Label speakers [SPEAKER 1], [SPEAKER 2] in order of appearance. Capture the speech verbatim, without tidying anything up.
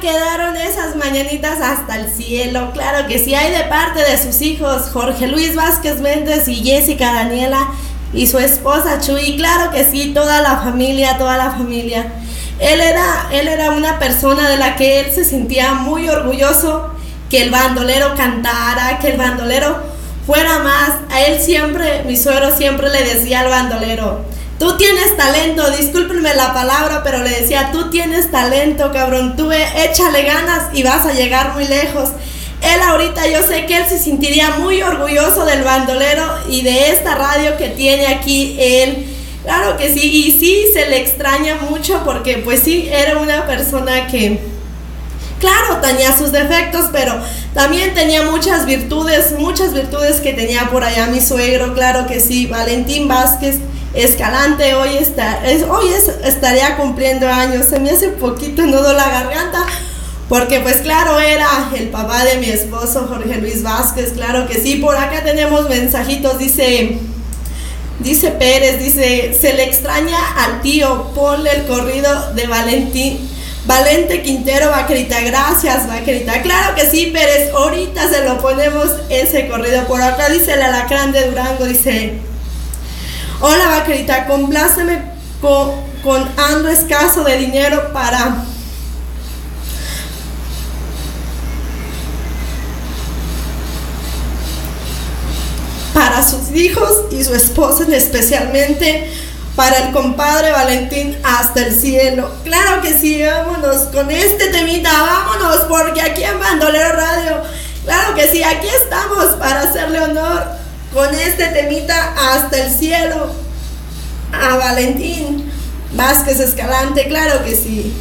[SPEAKER 1] quedaron esas mañanitas hasta el cielo. Claro que sí, hay de parte de sus hijos Jorge Luis Vázquez Méndez y Jessica Daniela y su esposa Chuy. Claro que sí, toda la familia, toda la familia. Él era, él era una persona de la que él se sentía muy orgulloso, que el bandolero cantara, que el bandolero fuera más. A él siempre, mi suegro siempre le decía al bandolero: tú tienes talento, discúlpenme la palabra, pero le decía: tú tienes talento, cabrón, tú échale ganas y vas a llegar muy lejos. Él ahorita, yo sé que él se sentiría muy orgulloso del bandolero y de esta radio que tiene aquí él. Claro que sí, y sí, se le extraña mucho porque pues sí, era una persona que, claro, tenía sus defectos, pero también tenía muchas virtudes, muchas virtudes que tenía por allá mi suegro. Claro que sí, Valentín Vázquez Escalante, hoy, está, es, hoy es, estaría cumpliendo años. Se me hace un poquito nudo la garganta, porque pues claro, era el papá de mi esposo Jorge Luis Vázquez. Claro que sí, por acá tenemos mensajitos, dice... Dice Pérez, dice: se le extraña al tío, ponle el corrido de Valentín, Valente Quintero, Vaquerita. Gracias, Vaquerita. Claro que sí, Pérez, ahorita se lo ponemos ese corrido. Por acá dice el Alacrán de Durango, dice: hola, Vaquerita, compláceme con, con ando escaso de dinero para... para sus hijos y su esposa, especialmente para el compadre Valentín hasta el cielo. Claro que sí, vámonos con este temita, vámonos, porque aquí en Bandolero Radio, claro que sí, aquí estamos para hacerle honor con este temita hasta el cielo a Valentín Vázquez Escalante. Claro que sí.